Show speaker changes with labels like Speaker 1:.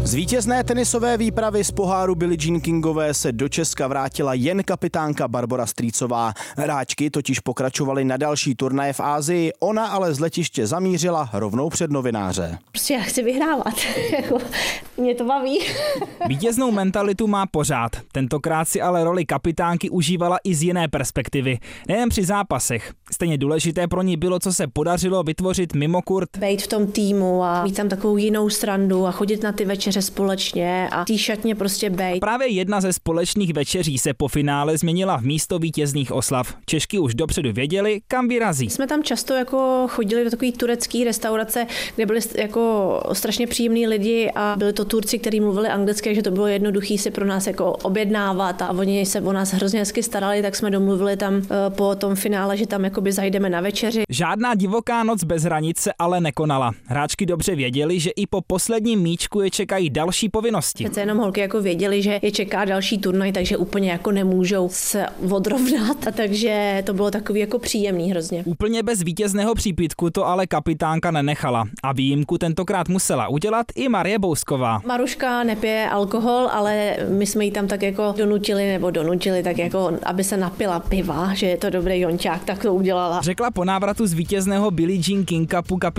Speaker 1: Z vítězné tenisové výpravy z poháru Billie Jean Kingové se do Česka vrátila jen kapitánka Barbora Strýcová. Hráčky totiž pokračovaly na další turnaje v Asii, ona ale z letiště zamířila rovnou před novináře.
Speaker 2: Prostě já chci vyhrávat, mě to baví.
Speaker 3: Vítěznou mentalitu má pořád, tentokrát si ale roli kapitánky užívala i z jiné perspektivy, nejen při zápasech. Stejně důležité pro ní bylo, co se podařilo vytvořit mimo kurt.
Speaker 2: Bejt v tom týmu a mít tam takovou jinou srandu a chodit na ty večeře společně a tý šatně prostě bejt.
Speaker 3: Právě jedna ze společných večeří se po finále změnila v místo vítězných oslav. Češky už dopředu věděli, kam vyrazí.
Speaker 2: Jsme tam často jako chodili do takové turecké restaurace, kde byli jako strašně příjemní lidi a byli to Turci, kteří mluvili anglicky, takže to bylo jednoduché si pro nás jako objednávat a oni se o nás hrozně hezky starali, tak jsme domluvili tam po tom finále, že tam jakoby zajdeme na večeři.
Speaker 3: Žádná divoká noc bez hranic se ale nekonala. Hráčky dobře věděli, že i po posledním míčku je čekají další povinnosti.
Speaker 2: Přece jenom holky jako věděli, že je čeká další turnaj, takže úplně jako nemůžou se odrovnat, a takže to bylo takový jako příjemný hrozně.
Speaker 3: Úplně bez vítězného přípitku to ale kapitánka nenechala a výjimku tentokrát musela udělat i Marie Bousková.
Speaker 2: Maruška nepije alkohol, ale my jsme jí tam tak jako donutili tak jako, aby se napila piva, že je to dobrý jonťák, tak to udělala.
Speaker 3: Řekla po návratu z vítězného Billie Jean King Cupu